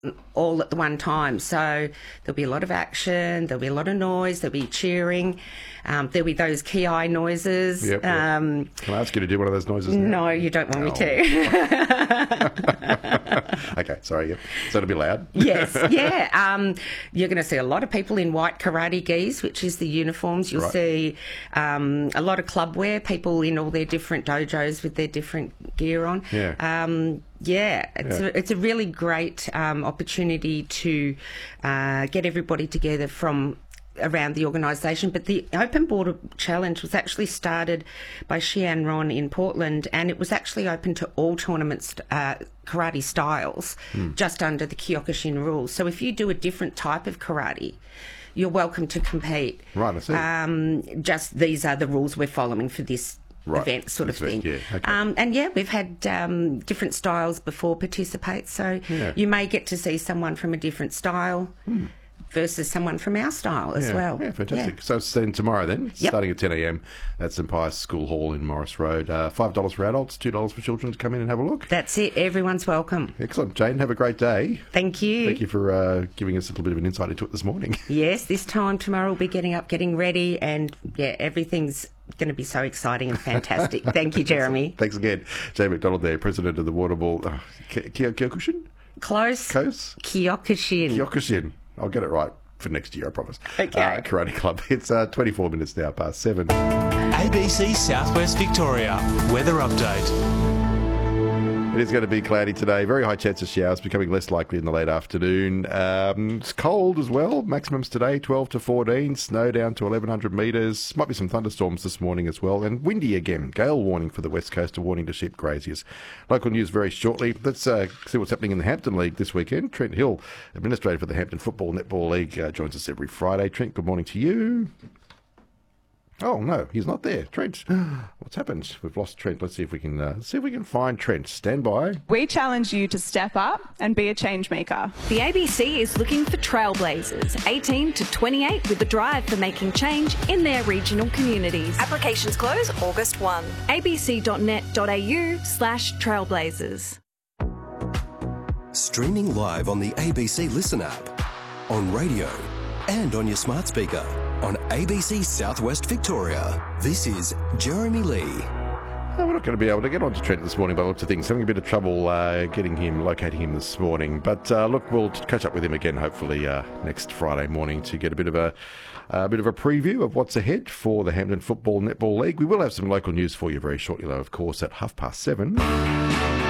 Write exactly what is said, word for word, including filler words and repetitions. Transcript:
all at the one time. So there'll be a lot of action, there'll be a lot of noise, there'll be cheering, um, there'll be those key eye noises. Yep, yep. Um, Can I ask you to do one of those noises now? No, you don't want No. me to. Okay, sorry. Yep. So it'll be loud. Yes, yeah. Um, you're going to see a lot of people in white karate gis, which is the uniforms. You'll Right. see um, a lot of club wear, people in all their different dojos with their different gear on. Yeah. Um, yeah, it's, Yeah. A, it's a really great um, opportunity to uh, get everybody together from around the organisation. But the Open Border Challenge was actually started by Xian Ron in Portland, and it was actually open to all tournaments, uh, karate styles, Hmm. just under the Kyokushin rules. So if you do a different type of karate, you're welcome to compete. Right, I see. Um, just these are the rules we're following for this Right, event sort of this thing. event, yeah, okay. Um, and yeah, we've had um, different styles before participate, so Yeah. you may get to see someone from a different style versus someone from our style as yeah. well. Yeah, fantastic. So it's then tomorrow then, Yep. starting at ten a.m. at St Pius School Hall in Morris Road. Uh, five dollars for adults, two dollars for children to come in and have a look. That's it. Everyone's welcome. Excellent. Jane, have a great day. Thank you. Thank you for uh, giving us a little bit of an insight into it this morning. Yes, this time tomorrow we'll be getting up, getting ready, and yeah, everything's going to be so exciting and fantastic. Thank you, Jeremy. Thanks again. Jane McDonald there, President of the Waterball. Uh, Ki- Ki- Kyokushin? Close. Coast? Kyokushin. Kyokushin. I'll get it right for next year, I promise. Okay. Uh, Karate Club. It's uh, twenty-four minutes now past seven. A B C Southwest Victoria weather update. It is going to be cloudy today. Very high chance of showers, becoming less likely in the late afternoon. Um, it's cold as well. Maximums today, twelve to fourteen. Snow down to eleven hundred metres. Might be some thunderstorms this morning as well. And windy again. Gale warning for the west coast, a warning to sheep graziers. Local news very shortly. Let's uh, see what's happening in the Hampton League this weekend. Trent Hill, administrator for the Hampton Football Netball League, uh, joins us every Friday. Trent, good morning to you. Oh no, he's not there. Trent, what's happened? We've lost Trent. Let's see if we can uh, see if we can find Trent. Stand by. We challenge you to step up and be a change maker. The A B C is looking for trailblazers, eighteen to twenty-eight, with a drive for making change in their regional communities. Applications close August first. abc.net.au slash trailblazers. Streaming live on the A B C Listen app, on radio, and on your smart speaker. On A B C Southwest Victoria, this is Jeremy Lee. Oh, we're not going to be able to get on to Trent this morning by the looks of things. Having a bit of trouble uh, getting him, locating him this morning. But uh, look, we'll catch up with him again hopefully uh, next Friday morning to get a bit of a a bit of a preview of what's ahead for the Hampton Football Netball League. We will have some local news for you very shortly, though, of course, at half past seven.